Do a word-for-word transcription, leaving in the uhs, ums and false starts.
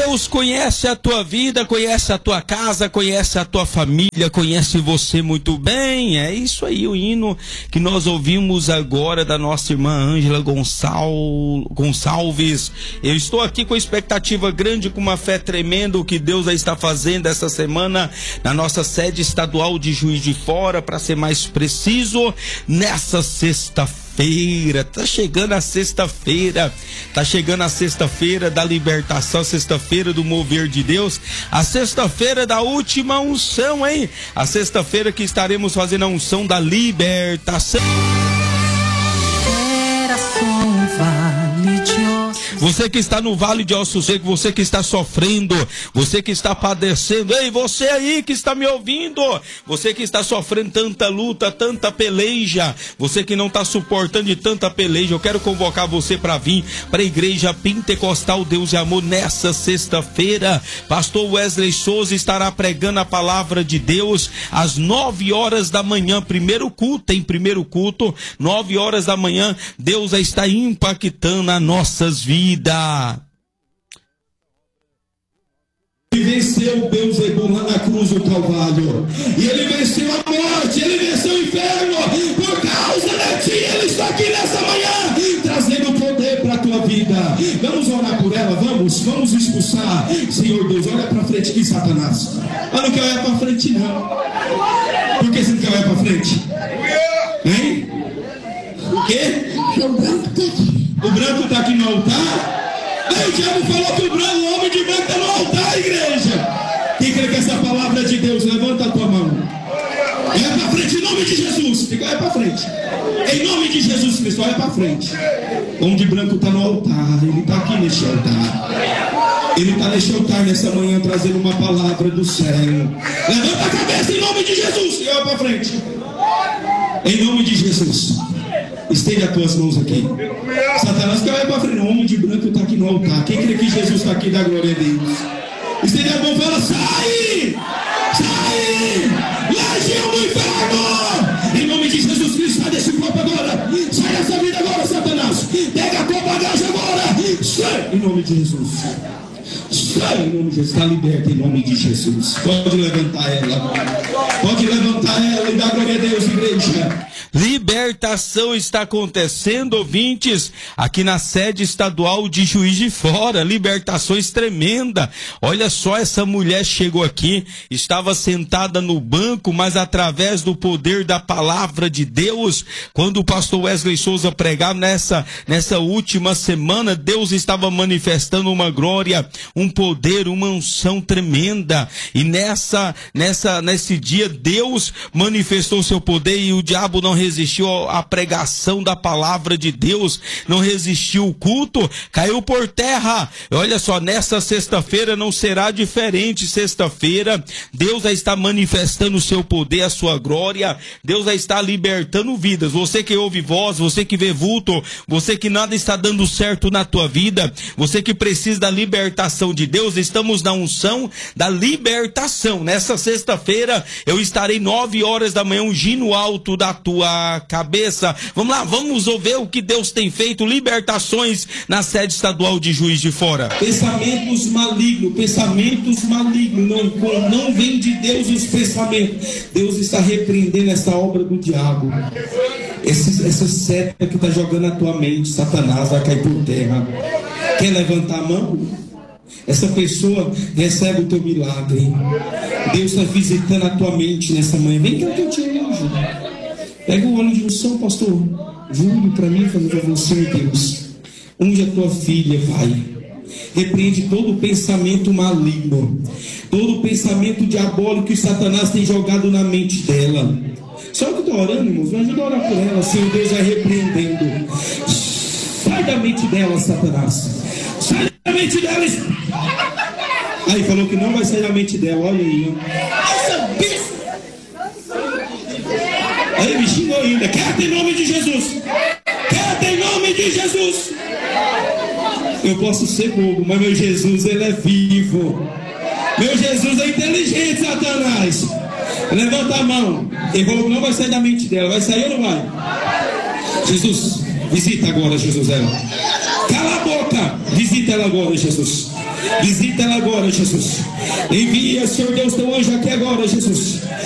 Deus conhece a tua vida, conhece a tua casa, conhece a tua família, conhece você muito bem. É isso aí, o hino que nós ouvimos agora da nossa irmã Ângela Gonçal... Gonçalves. Eu estou aqui com expectativa grande, com uma fé tremenda, o que Deus está fazendo essa semana na nossa sede estadual de Juiz de Fora, para ser mais preciso, nessa sexta-feira. Feira, tá chegando a sexta-feira, tá chegando a sexta-feira da libertação, a sexta-feira do mover de Deus, a sexta-feira da última unção, hein? A sexta-feira que estaremos fazendo a unção da libertação. Era só um vale de ossos. Você que está no vale de ossos secos, você que está sofrendo, você que está padecendo, ei, você aí que está me ouvindo, você que está sofrendo tanta luta, tanta peleja, você que não está suportando de tanta peleja, eu quero convocar você para vir para a Igreja Pentecostal Deus e Amor nessa sexta-feira. Pastor Wesley Souza estará pregando a palavra de Deus às nove horas da manhã, primeiro culto, tem primeiro culto, nove horas da manhã, Deus está impactando as nossas vidas. Ele venceu, Deus levou lá na cruz do Calvário, e ele venceu a morte, ele venceu o inferno. Por causa de ti, ele está aqui nessa manhã, trazendo poder para a tua vida. Vamos orar por ela, vamos, vamos expulsar. Senhor Deus, olha para frente aqui, Satanás. Ah, não quer olhar para frente, não. Por que você não quer olhar para frente? Hein? O quê? O branco está aqui. O branco está aqui no altar? Ei, o diabo falou que o branco, o homem de branco está no altar, igreja. Quem crê que essa palavra é de Deus, levanta a tua mão. Olha para frente em nome de Jesus. Fica, olha para frente. Em nome de Jesus Cristo, olha para frente. O homem de branco está no altar. Ele está aqui neste altar. Ele está neste altar nessa manhã trazendo uma palavra do céu. Levanta a cabeça em nome de Jesus. E olha para frente. Em nome de Jesus. Estende as tuas mãos aqui. Satanás quer olhar para frente. O homem de branco está aqui no altar. Quem crê que Jesus está aqui, dá glória a Deus. Estende a mão e fala: sai! Sai! Legião do inferno! Em nome de Jesus Cristo, sai desse corpo agora. Sai dessa vida agora, Satanás. Pega a tua bagagem agora. Sai! Em nome de Jesus. Sai em nome de Jesus. Está liberta em nome de Jesus. Pode levantar ela. Pode levantar ela e dar glória a Deus, igreja. Libertação está acontecendo, ouvintes, aqui na sede estadual de Juiz de Fora. Libertações tremenda. Olha só, essa mulher chegou aqui, estava sentada no banco, mas através do poder da palavra de Deus, quando o pastor Wesley Souza pregava nessa, nessa última semana, Deus estava manifestando uma glória, um poder, uma unção tremenda. E nessa, nessa, nesse dia, Deus manifestou seu poder e o diabo não resistiu à pregação da palavra de Deus, não resistiu o culto, caiu por terra. Olha só, nessa sexta-feira não será diferente. Sexta-feira, Deus já está manifestando o seu poder, a sua glória. Deus já está libertando vidas. Você que ouve voz, você que vê vulto, você que nada está dando certo na tua vida, você que precisa da libertação de Deus, estamos na unção da libertação. Nessa sexta-feira eu estarei nove horas da manhã ungindo o alto da tua cabeça. Vamos lá, vamos ouvir o que Deus tem feito. Libertações na sede estadual de Juiz de Fora. Pensamentos malignos, pensamentos malignos, não, não vem de Deus os pensamentos. Deus está repreendendo essa obra do diabo. Esse, essa seta que está jogando na tua mente, Satanás, vai cair por terra. Quer levantar a mão? Essa pessoa recebe o teu milagre. Deus está visitando a tua mente nessa manhã. Vem cá que eu te unjo. Pega o óleo de unção, pastor Júlio, para mim, fazer para você, Deus. Unge a tua filha, Pai. Repreende todo o pensamento maligno, todo o pensamento diabólico que Satanás tem jogado na mente dela. Só que eu estou orando, irmãos, me ajuda a orar por ela. Senhor Deus, vai repreendendo. Sai da mente dela, Satanás. Sai da mente dela. Aí falou que não vai sair da mente dela. Olha aí, essa besta. Aí me xingou ainda. Quer em nome de Jesus. Quer em nome de Jesus. Eu posso ser bobo, mas meu Jesus, ele é vivo. Meu Jesus é inteligente, Satanás. Levanta a mão. Ele falou que não vai sair da mente dela. Vai sair ou não vai? Jesus, visita agora, Jesus, ela. Cala a boca. Visita Visita ela agora, Jesus. Visita ela agora, Jesus. Envia, Senhor Deus, teu anjo aqui agora, Jesus.